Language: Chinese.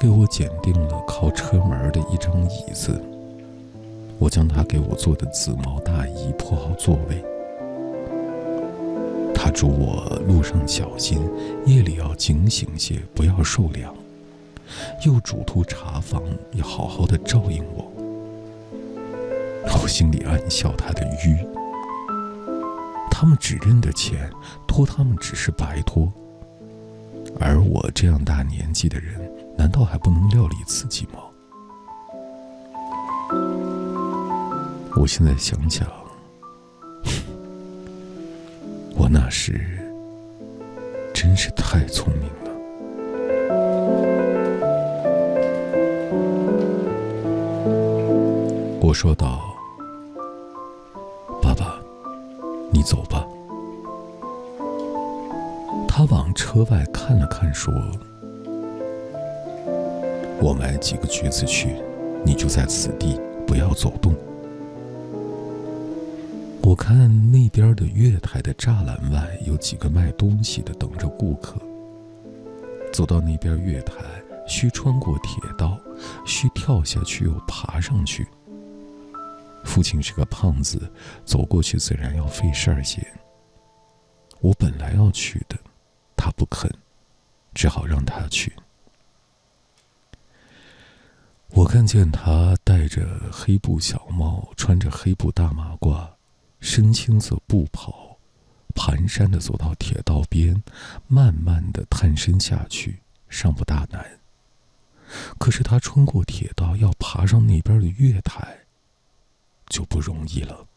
给我拣定了靠车门的一张椅子，我将他给我做的紫毛大衣铺好座位。他嘱我路上小心，夜里要警醒些，不要受凉，又嘱托茶房要好好的照应我。我心里暗笑他的愚，他们只认得钱，托他们只是白托，而我这样大年纪的人，难道还不能料理自己吗？我现在想想，我那时真是太聪明了。我说道：“爸爸，你走吧。”他往车外看了看，说：“我买几个橘子去，你就在此地，不要走动。”我看那边的月台的栅栏外有几个卖东西的等着顾客。走到那边月台，需穿过铁道，需跳下去又爬上去。父亲是个胖子，走过去自然要费事儿些。我本来要去的，他不肯，只好让他去。我看见他戴着黑布小帽，穿着黑布大马褂，深青色布袍，蹒跚地走到铁道边，慢慢地探身下去，尚不大难。可是他穿过铁道要爬上那边的月台，就不容易了。